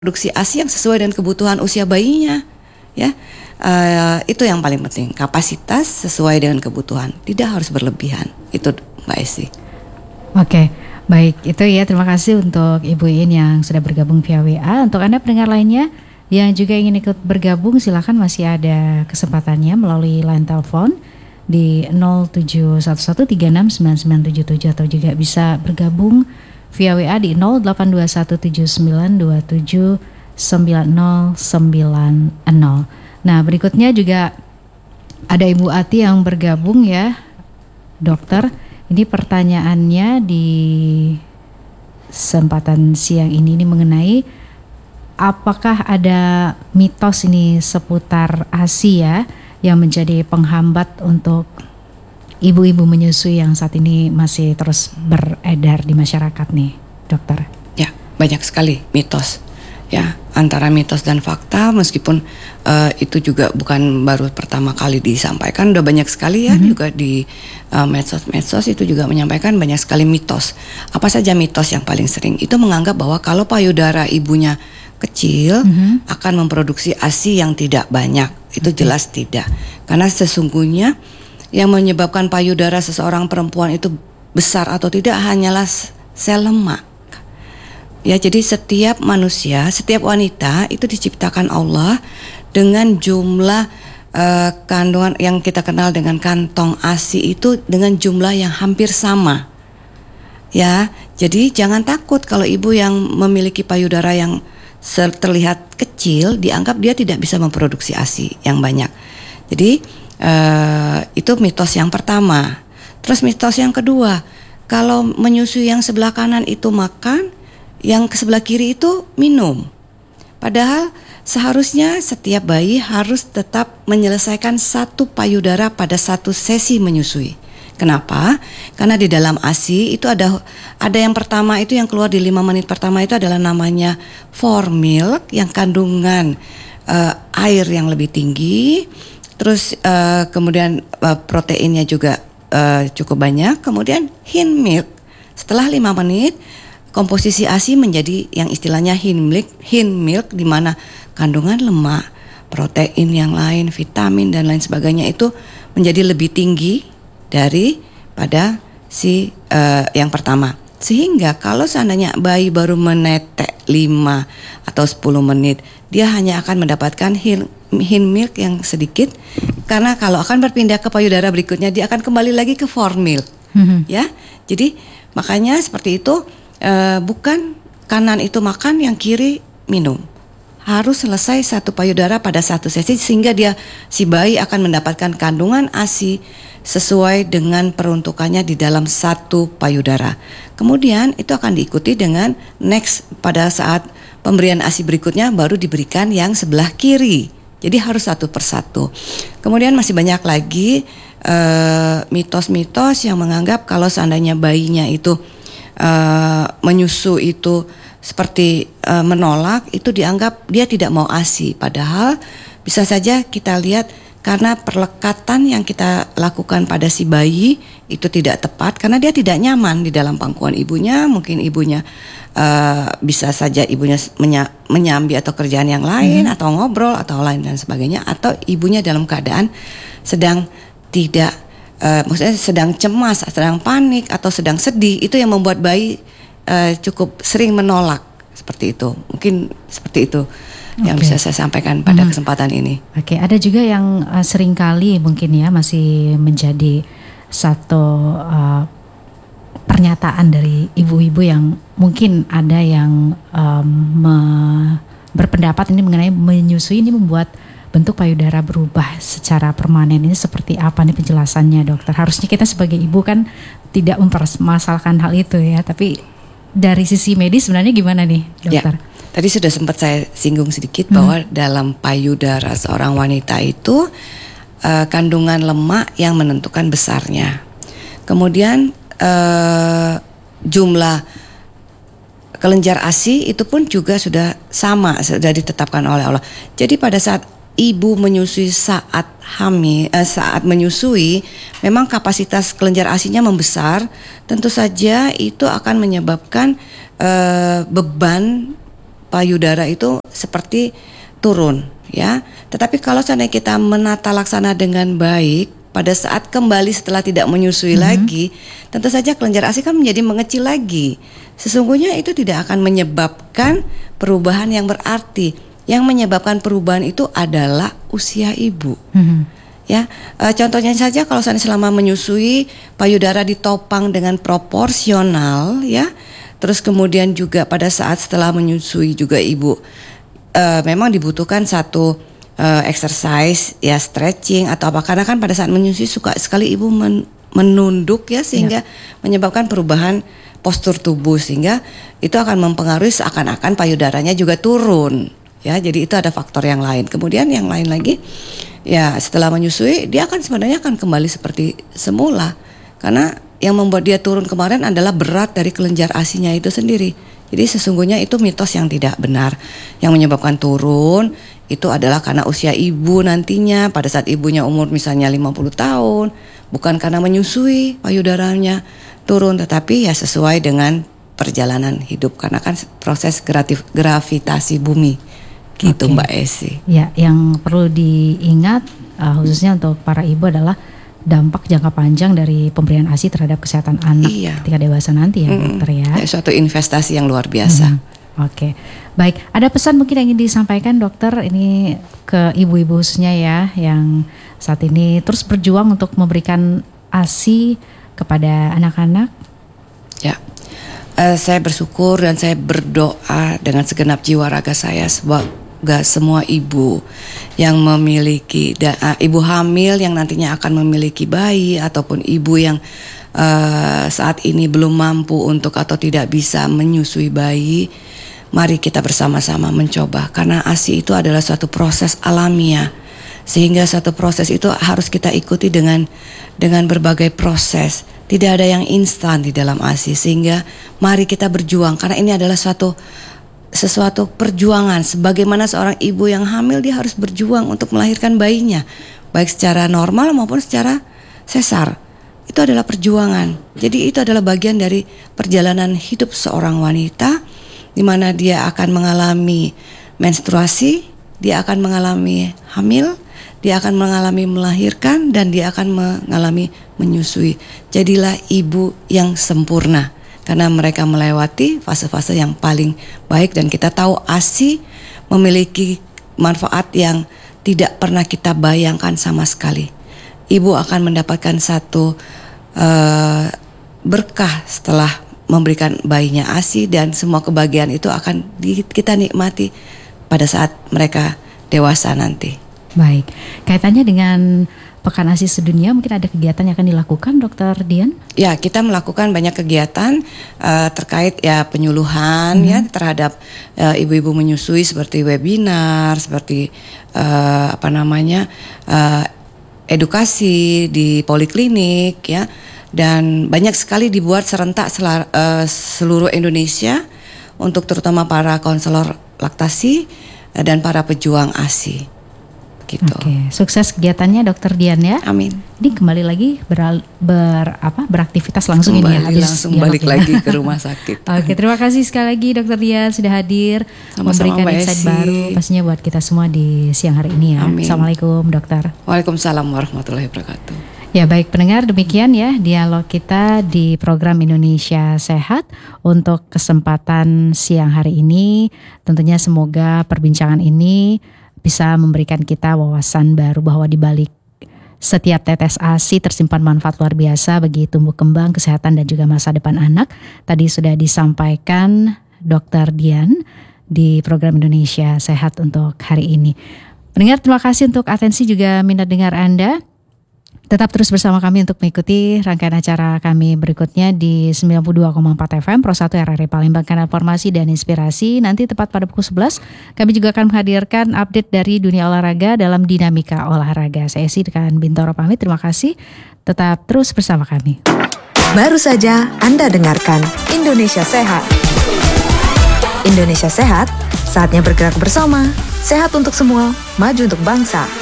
produksi ASI yang sesuai dengan kebutuhan usia bayinya, ya. Itu yang paling penting, kapasitas sesuai dengan kebutuhan, tidak harus berlebihan. Itu Mbak Esi. Oke, baik, itu ya, terima kasih untuk Ibu In yang sudah bergabung via WA. Untuk Anda pendengar lainnya yang juga ingin ikut bergabung, silakan, masih ada kesempatannya melalui line telepon di 0711369977 atau juga bisa bergabung via WA di 082179279090. Nah, berikutnya juga ada Ibu Ati yang bergabung ya, dokter. Ini pertanyaannya di kesempatan siang ini mengenai apakah ada mitos ini seputar ASI ya yang menjadi penghambat untuk ibu-ibu menyusui yang saat ini masih terus beredar di masyarakat nih, dokter? Ya, banyak sekali mitos. Ya, antara mitos dan fakta, meskipun itu juga bukan baru pertama kali disampaikan, udah banyak sekali ya, juga di medsos itu juga menyampaikan banyak sekali mitos. Apa saja mitos yang paling sering? Itu menganggap bahwa kalau payudara ibunya kecil akan memproduksi ASI yang tidak banyak. Itu jelas tidak. Karena sesungguhnya yang menyebabkan payudara seseorang perempuan itu besar atau tidak hanyalah sel lemak. Ya, jadi setiap manusia, setiap wanita itu diciptakan Allah dengan jumlah kandungan yang kita kenal dengan kantong ASI itu dengan jumlah yang hampir sama. Ya, jadi jangan takut kalau ibu yang memiliki payudara yang terlihat kecil dianggap dia tidak bisa memproduksi ASI yang banyak. Jadi itu mitos yang pertama. Terus mitos yang kedua, kalau menyusui yang sebelah kanan itu makan, yang ke sebelah kiri itu minum. Padahal seharusnya setiap bayi harus tetap menyelesaikan satu payudara pada satu sesi menyusui. Kenapa? Karena di dalam ASI itu ada yang pertama itu yang keluar di 5 menit pertama itu adalah namanya formilk yang kandungan air yang lebih tinggi. Terus kemudian proteinnya juga cukup banyak. Kemudian hind milk setelah 5 menit komposisi ASI menjadi yang istilahnya hind milk di mana kandungan lemak, protein yang lain, vitamin dan lain sebagainya itu menjadi lebih tinggi daripada si yang pertama. Sehingga kalau seandainya bayi baru menetek 5 atau 10 menit, dia hanya akan mendapatkan hind milk yang sedikit, karena kalau akan berpindah ke payudara berikutnya dia akan kembali lagi ke formilk. Ya, jadi makanya seperti itu, bukan kanan itu makan, yang kiri minum. Harus selesai satu payudara pada satu sesi sehingga si bayi akan mendapatkan kandungan ASI sesuai dengan peruntukannya di dalam satu payudara. Kemudian itu akan diikuti dengan next pada saat pemberian ASI berikutnya baru diberikan yang sebelah kiri. Jadi harus satu persatu. Kemudian masih banyak lagi mitos-mitos yang menganggap kalau seandainya bayinya itu menyusu itu seperti menolak, itu dianggap dia tidak mau ASI. Padahal bisa saja kita lihat karena perlekatan yang kita lakukan pada si bayi itu tidak tepat, karena dia tidak nyaman di dalam pangkuan ibunya. Mungkin ibunya bisa saja ibunya menyambi atau kerjaan yang lain, atau ngobrol atau lain dan sebagainya, atau ibunya dalam keadaan sedang tidak maksudnya sedang cemas, sedang panik atau sedang sedih. Itu yang membuat bayi cukup sering menolak, seperti itu. Mungkin seperti itu yang bisa saya sampaikan pada kesempatan ini. Oke, ada juga yang seringkali mungkin ya masih menjadi satu pernyataan dari ibu-ibu yang mungkin ada yang berpendapat ini mengenai menyusui ini membuat bentuk payudara berubah secara permanen. Ini seperti apa nih penjelasannya, dokter? Harusnya kita sebagai ibu kan tidak mempermasalahkan hal itu ya, tapi dari sisi medis sebenarnya gimana nih, dokter? Ya, tadi sudah sempat saya singgung sedikit bahwa dalam payudara seorang wanita itu kandungan lemak yang menentukan besarnya. Kemudian jumlah kelenjar ASI itu pun juga sudah sama, sudah ditetapkan oleh Allah. Jadi pada saat ibu menyusui saat menyusui, memang kapasitas kelenjar ASInya membesar. Tentu saja itu akan menyebabkan beban payudara itu seperti turun ya. Tetapi kalau seandainya kita menata laksana dengan baik, pada saat kembali setelah tidak menyusui lagi, tentu saja kelenjar ASI kan menjadi mengecil lagi. Sesungguhnya itu tidak akan menyebabkan perubahan yang berarti. Yang menyebabkan perubahan itu adalah usia ibu. Ya, contohnya saja kalau selama menyusui payudara ditopang dengan proporsional, ya. Terus kemudian juga pada saat setelah menyusui juga ibu memang dibutuhkan satu exercise, ya stretching atau apa, karena kan pada saat menyusui suka sekali ibu menunduk ya, sehingga menyebabkan perubahan postur tubuh, sehingga itu akan mempengaruhi seakan-akan payudaranya juga turun. Ya, jadi itu ada faktor yang lain. Kemudian yang lain lagi, ya setelah menyusui dia sebenarnya akan kembali seperti semula. Karena yang membuat dia turun kemarin adalah berat dari kelenjar ASI-nya itu sendiri. Jadi sesungguhnya itu mitos yang tidak benar. Yang menyebabkan turun itu adalah karena usia ibu nantinya pada saat ibunya umur misalnya 50 tahun, bukan karena menyusui payudaranya turun, tetapi ya sesuai dengan perjalanan hidup, karena kan proses gravitasi bumi. Gitu Mbak Esi. Ya, yang perlu diingat khususnya untuk para ibu adalah dampak jangka panjang dari pemberian ASI terhadap kesehatan anak ketika dewasa nanti ya dokter ya. Suatu investasi yang luar biasa. Oke, baik. Ada pesan mungkin yang ingin disampaikan dokter ini ke ibu-ibu khususnya ya yang saat ini terus berjuang untuk memberikan ASI kepada anak-anak? Ya. Saya bersyukur dan saya berdoa dengan segenap jiwa raga saya semoga semua ibu yang memiliki ibu hamil yang nantinya akan memiliki bayi, ataupun ibu yang saat ini belum mampu untuk atau tidak bisa menyusui bayi, mari kita bersama-sama mencoba, karena ASI itu adalah suatu proses alamiah, sehingga suatu proses itu harus kita ikuti dengan berbagai proses. Tidak ada yang instan di dalam ASI, sehingga mari kita berjuang, karena ini adalah sesuatu perjuangan. Sebagaimana seorang ibu yang hamil, dia harus berjuang untuk melahirkan bayinya, baik secara normal maupun secara sesar. Itu adalah perjuangan. Jadi itu adalah bagian dari perjalanan hidup seorang wanita, di mana dia akan mengalami menstruasi, dia akan mengalami hamil, dia akan mengalami melahirkan, dan dia akan mengalami menyusui. Jadilah ibu yang sempurna, karena mereka melewati fase-fase yang paling baik, dan kita tahu ASI memiliki manfaat yang tidak pernah kita bayangkan sama sekali. Ibu akan mendapatkan satu berkah setelah memberikan bayinya ASI, dan semua kebahagiaan itu akan kita nikmati pada saat mereka dewasa nanti. Baik, kaitannya dengan Pekan ASI Sedunia, mungkin ada kegiatan yang akan dilakukan Dr. Dian? Ya, kita melakukan banyak kegiatan terkait ya penyuluhan ya terhadap ibu-ibu menyusui, seperti webinar, seperti edukasi di poliklinik ya, dan banyak sekali dibuat serentak seluruh Indonesia untuk terutama para konselor laktasi dan para pejuang ASI. Gitu. Oke, sukses kegiatannya Dr. Dian ya. Amin. Ini kembali lagi beraktivitas langsung ini ya, langsung balik lagi ke rumah sakit. Oke, terima kasih sekali lagi Dr. Dian sudah hadir, memberikan insight baru pastinya buat kita semua di siang hari ini ya. Amin. Assalamualaikum dokter. Waalaikumsalam warahmatullahi wabarakatuh. Ya baik pendengar, demikian ya dialog kita di program Indonesia Sehat untuk kesempatan siang hari ini. Tentunya semoga perbincangan ini bisa memberikan kita wawasan baru bahwa di balik setiap tetes ASI tersimpan manfaat luar biasa bagi tumbuh kembang, kesehatan, dan juga masa depan anak. Tadi sudah disampaikan Dr. Dian di program Indonesia Sehat untuk hari ini. Pendengar, terima kasih untuk atensi juga minat dengar Anda. Tetap terus bersama kami untuk mengikuti rangkaian acara kami berikutnya di 92,4 FM Pro 1 RRI Palembang, kanal informasi dan inspirasi. Nanti tepat pada pukul 11 kami juga akan menghadirkan update dari dunia olahraga dalam Dinamika Olahraga. Saya Sidkan Bintoro pamit, terima kasih. Tetap terus bersama kami. Baru saja Anda dengarkan Indonesia Sehat. Indonesia Sehat, saatnya bergerak bersama. Sehat untuk semua, maju untuk bangsa.